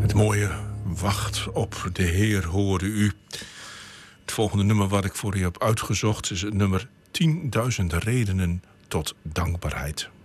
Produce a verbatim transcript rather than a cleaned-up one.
Het mooie Wacht op de Heer hoorde u. Het volgende nummer wat ik voor u heb uitgezocht is het nummer tienduizend redenen tot dankbaarheid.